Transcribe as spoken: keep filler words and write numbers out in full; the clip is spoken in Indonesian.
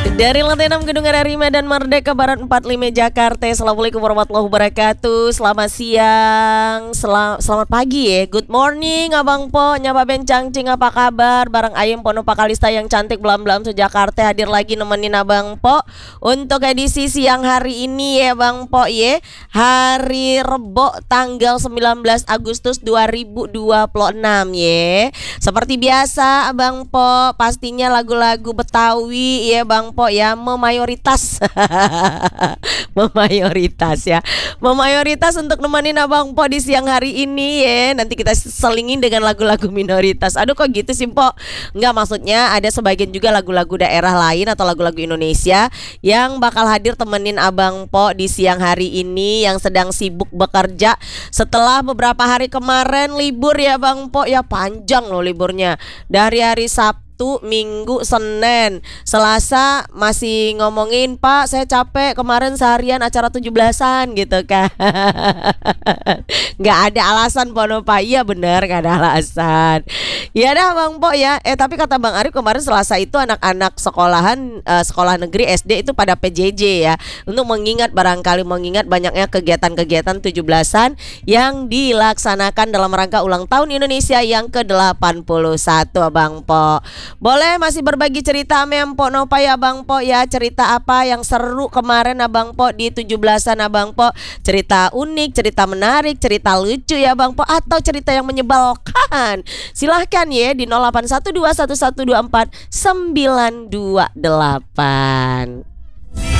Dari lantai enam Gedung R R I Medan Merdeka Barat empat puluh lima Jakarta. Assalamualaikum warahmatullahi wabarakatuh. Selamat siang, sel- selamat pagi ya. Good morning Abang Po, Nyapa Bencang Cing, apa kabar? Bareng Ayem Pono Pakalista yang cantik belam-belam se Jakarta hadir lagi nemenin Abang Po untuk edisi siang hari ini ya Bang Po ya. Hari Rebo tanggal sembilan belas Agustus dua ribu dua puluh enam ya. Seperti biasa Abang Po, pastinya lagu-lagu Betawi ya Bang Po ya, memayoritas memayoritas ya memayoritas untuk nemenin Abang Po di siang hari ini ya. Nanti kita selingin dengan lagu-lagu minoritas. Aduh kok gitu sih Po? Enggak, maksudnya ada sebagian juga lagu-lagu daerah lain atau lagu-lagu Indonesia yang bakal hadir temenin Abang Po di siang hari ini yang sedang sibuk bekerja setelah beberapa hari kemarin libur ya Bang Po ya. Panjang loh liburnya, dari hari Sabtu, Minggu, Senin, Selasa masih ngomongin, Pak saya capek kemarin seharian acara tujuh belasan gitu kan. Nggak ada alasan Pono Pak. Iya bener, nggak ada alasan. Ya dah Bang Po ya. Eh tapi kata Bang Arif kemarin Selasa itu anak-anak sekolahan uh, sekolah negeri S D itu pada P J J ya, untuk mengingat barangkali mengingat banyaknya kegiatan-kegiatan tujuh belasan yang dilaksanakan dalam rangka ulang tahun Indonesia yang ke delapan puluh satu Abang Po. Boleh masih berbagi cerita sama Mpok Nopa ya Abang Po ya. Cerita apa yang seru kemarin Abang Po di tujuh belasan Abang Po? Cerita unik, cerita menarik, cerita lucu ya Abang Po, atau cerita yang menyebalkan? Silahkan ya di nol delapan satu dua satu satu dua empat sembilan dua delapan.